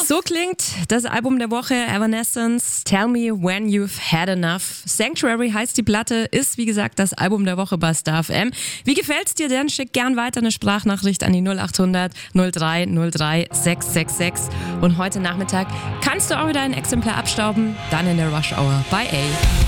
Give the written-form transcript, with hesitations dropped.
So klingt das Album der Woche, Evanescence, Tell Me When You've Had Enough. Sanctuary heißt die Platte, ist wie gesagt das Album der Woche bei Star FM. Wie gefällt's dir denn? Schick gern weiter eine Sprachnachricht an die 0800 03 03 666. Und heute Nachmittag kannst du auch wieder ein Exemplar abstauben, dann in der Rush Hour bei A.